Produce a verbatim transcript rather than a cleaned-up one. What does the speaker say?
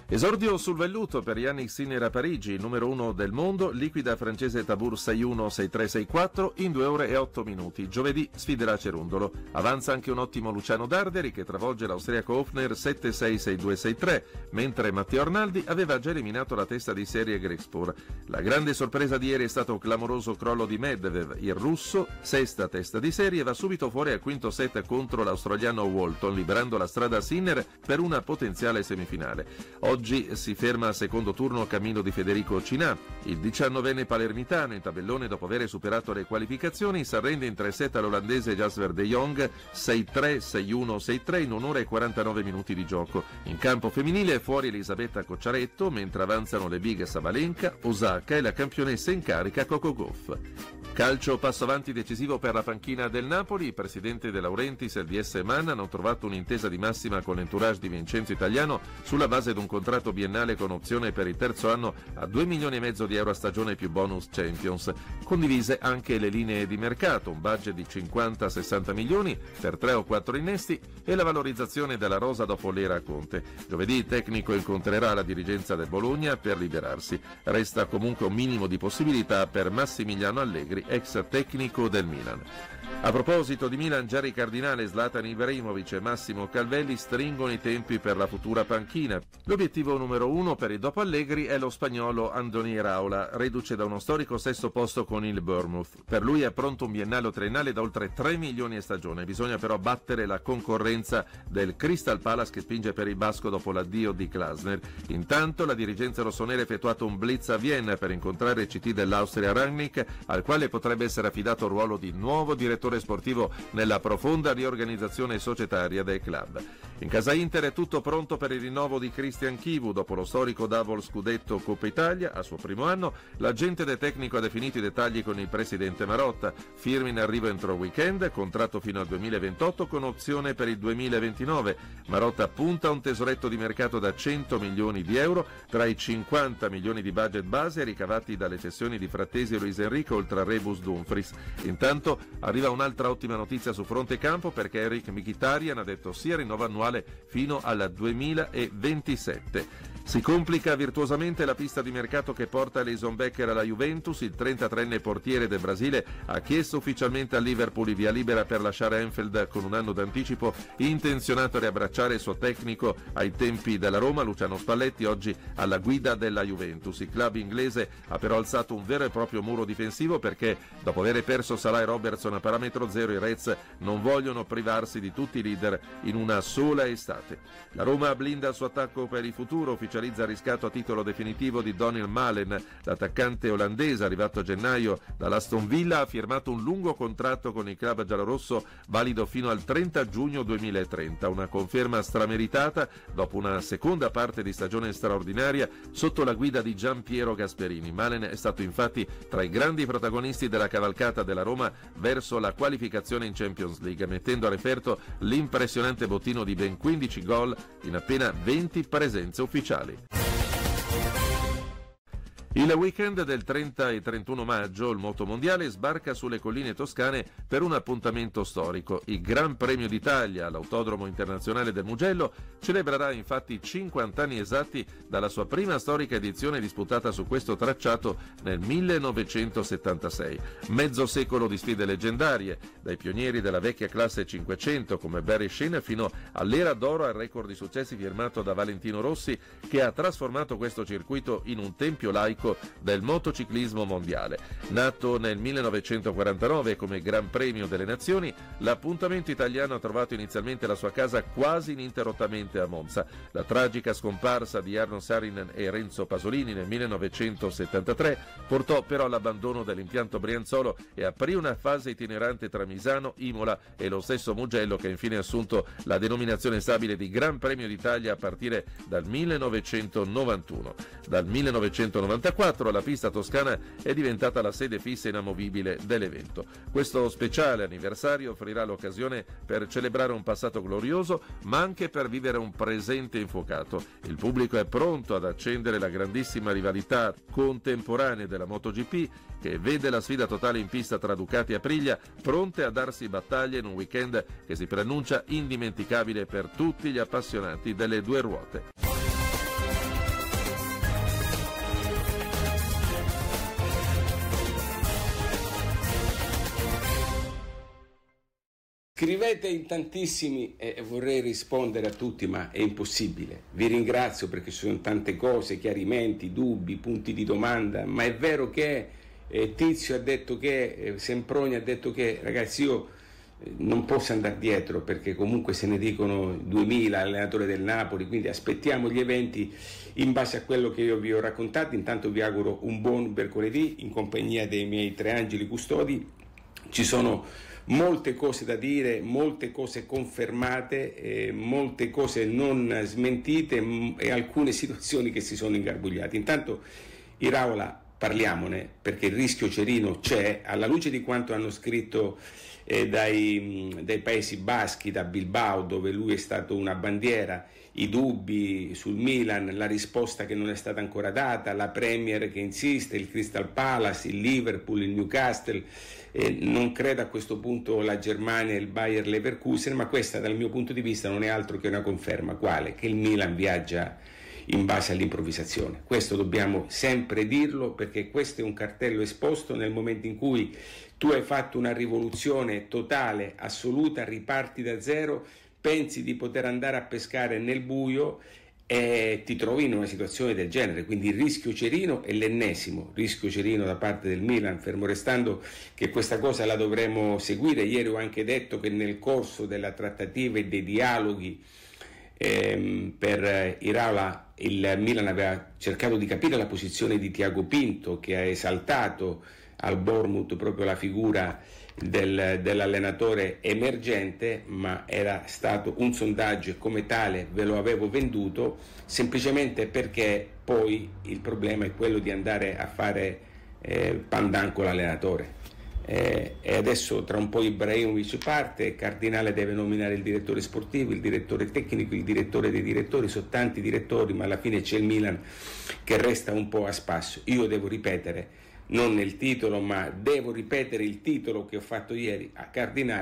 Esordio sul velluto per Yannick Sinner a Parigi, il numero uno del mondo, liquida francese Tabur sei uno sei tre sei quattro in due ore e otto minuti. Giovedì sfiderà Cerundolo. Avanza anche un ottimo Luciano Darderi che travolge l'austriaco Hofner sette sei sei due sei tre, mentre Matteo Arnaldi aveva già eliminato la testa di serie Grigspor. La grande sorpresa di ieri è stato un clamoroso crollo di Medvedev. Il russo, sesta testa di serie, va subito fuori al quinto set contro l'australiano Walton, liberando la strada a Sinner per una potenziale semifinale. Oggi si ferma al secondo turno cammino di Federico Cinà. Il diciannovenne palermitano in tabellone, dopo aver superato le qualificazioni, si arrende in tre set all'olandese Jasper de Jong sei tre sei uno sei tre in un'ora e quarantanove minuti di gioco. In campo femminile è fuori Elisabetta Cocciaretto, mentre avanzano le big Sabalenka, Osaka e la campionessa in carica Coco Gauff. Calcio, passo avanti decisivo per la panchina del Napoli. Il presidente De Laurentiis e il D S Man hanno trovato un'intesa di massima con l'entourage di Vincenzo Italiano sulla base di un contratto biennale con opzione per il terzo anno a due milioni e mezzo di euro a stagione più bonus Champions. Condivise anche le linee di mercato, un budget di cinquanta sessanta milioni per tre o quattro innesti e la valorizzazione della rosa dopo l'era Conte. Giovedì il tecnico incontrerà la dirigenza del Bologna per liberarsi. Resta comunque un minimo di possibilità per Massimiliano Allegri, ex tecnico del Milan. A proposito di Milan, Jerry Cardinale, Zlatan Ibrahimovic e Massimo Calvelli stringono i tempi per la futura panchina. L'obiettivo numero uno per il dopo Allegri è lo spagnolo Andoni Iraola, reduce da uno storico sesto posto con il Bournemouth. Per lui è pronto un biennale triennale da oltre tre milioni a stagione. Bisogna però battere la concorrenza del Crystal Palace che spinge per il basco dopo l'addio di Glasner. Intanto la dirigenza rossonera ha effettuato un blitz a Vienna per incontrare il C T dell'Austria Rangnick, al quale potrebbe essere affidato il ruolo di nuovo direttore sportivo nella profonda riorganizzazione societaria del club. In casa Inter è tutto pronto per il rinnovo di Christian Chivu dopo lo storico double scudetto Coppa Italia. Al suo primo anno l'agente del tecnico ha definito i dettagli con il presidente Marotta. Firme in arrivo entro il weekend, contratto fino al duemilaventotto con opzione per il duemilaventinove. Marotta punta a un tesoretto di mercato da cento milioni di euro tra i cinquanta milioni di budget base ricavati dalle cessioni di Frattesi e Luis Enrique oltre a Rebus Dumfries. Intanto arriva un'altra ottima notizia su fronte campo perché Eric Mkhitaryan ha detto sia rinnovo annuale fino al duemilaventisette. Si complica virtuosamente la pista di mercato che porta Alisson Becker alla Juventus. Il trentatreenne portiere del Brasile ha chiesto ufficialmente al Liverpool via libera per lasciare Anfield con un anno d'anticipo, intenzionato a riabbracciare il suo tecnico ai tempi della Roma, Luciano Spalletti, oggi alla guida della Juventus. Il club inglese ha però alzato un vero e proprio muro difensivo perché dopo aver perso Salah e Robertson a parametro zero i Reds non vogliono privarsi di tutti i leader in una sola estate. La Roma blinda il suo attacco per il futuro, ufficializza il riscatto a titolo definitivo di Daniel Malen. L'attaccante olandese arrivato a gennaio dall'Aston Villa ha firmato un lungo contratto con il club giallorosso valido fino al trenta giugno duemilatrenta, una conferma strameritata dopo una seconda parte di stagione straordinaria sotto la guida di Gianpiero Gasperini. Malen è stato infatti tra i grandi protagonisti della cavalcata della Roma verso la qualificazione in Champions League, mettendo a referto l'impressionante bottino di ben quindici gol in appena venti presenze ufficiali. Il weekend del trenta e trentuno maggio il motomondiale sbarca sulle colline toscane per un appuntamento storico. Il Gran Premio d'Italia all'Autodromo Internazionale del Mugello celebrerà infatti cinquanta anni esatti dalla sua prima storica edizione disputata su questo tracciato nel millenovecentosettantasei. Mezzo secolo di sfide leggendarie, dai pionieri della vecchia classe cinquecento come Barry Sheen fino all'era d'oro al record di successi firmato da Valentino Rossi, che ha trasformato questo circuito in un tempio laico del motociclismo mondiale. Nato nel millenovecentoquarantanove come Gran Premio delle Nazioni, l'appuntamento italiano ha trovato inizialmente la sua casa quasi ininterrottamente a Monza. La tragica scomparsa di Arno Saarinen e Renzo Pasolini nel millenovecentosettantatré portò però all'abbandono dell'impianto Brianzolo e aprì una fase itinerante tra Misano, Imola e lo stesso Mugello, che ha infine assunto la denominazione stabile di Gran Premio d'Italia a partire dal millenovecentonovantuno. Dal millenovecentonovantaquattro la pista toscana è diventata la sede fissa inamovibile dell'evento. Questo speciale anniversario offrirà l'occasione per celebrare un passato glorioso, ma anche per vivere un presente infuocato. Il pubblico è pronto ad accendere la grandissima rivalità contemporanea della MotoGP, che vede la sfida totale in pista tra Ducati e Aprilia, pronte a darsi battaglia in un weekend che si preannuncia indimenticabile per tutti gli appassionati delle due ruote. Scrivete in tantissimi e vorrei rispondere a tutti, ma è impossibile. Vi ringrazio perché ci sono tante cose, chiarimenti, dubbi, punti di domanda, ma è vero che eh, Tizio ha detto che, eh, Semproni ha detto che, ragazzi, io eh, non posso andare dietro perché comunque se ne dicono duemila allenatori del Napoli, quindi aspettiamo gli eventi in base a quello che io vi ho raccontato. Intanto vi auguro un buon mercoledì in compagnia dei miei tre angeli custodi. Ci sono molte cose da dire, molte cose confermate, eh, molte cose non smentite m- e alcune situazioni che si sono ingarbugliate. Intanto, Iraola, parliamone perché il rischio Cerino c'è, alla luce di quanto hanno scritto eh, dai, dai Paesi Baschi, da Bilbao, dove lui è stato una bandiera, i dubbi sul Milan, la risposta che non è stata ancora data, la Premier che insiste, il Crystal Palace, il Liverpool, il Newcastle. Eh, non credo a questo punto la Germania e il Bayer Leverkusen, ma questa dal mio punto di vista non è altro che una conferma. Quale? Che il Milan viaggia in base all'improvvisazione. Questo dobbiamo sempre dirlo perché questo è un cartello esposto nel momento in cui tu hai fatto una rivoluzione totale, assoluta, riparti da zero, pensi di poter andare a pescare nel buio e ti trovi in una situazione del genere. Quindi il rischio Cerino è l'ennesimo rischio Cerino da parte del Milan, fermo restando che questa cosa la dovremo seguire. Ieri ho anche detto che nel corso della trattativa e dei dialoghi ehm, per Iraola il Milan aveva cercato di capire la posizione di Tiago Pinto, che ha esaltato al Bournemouth proprio la figura Del, dell'allenatore emergente, ma era stato un sondaggio e come tale ve lo avevo venduto, semplicemente perché poi il problema è quello di andare a fare eh, pandan con l'allenatore. Eh, e adesso tra un po' Ibrahimovic parte, Cardinale deve nominare il direttore sportivo, il direttore tecnico, il direttore dei direttori, sono tanti direttori, ma alla fine c'è il Milan che resta un po' a spasso. Io devo ripetere, non nel titolo, ma devo ripetere il titolo che ho fatto ieri a Cardinale.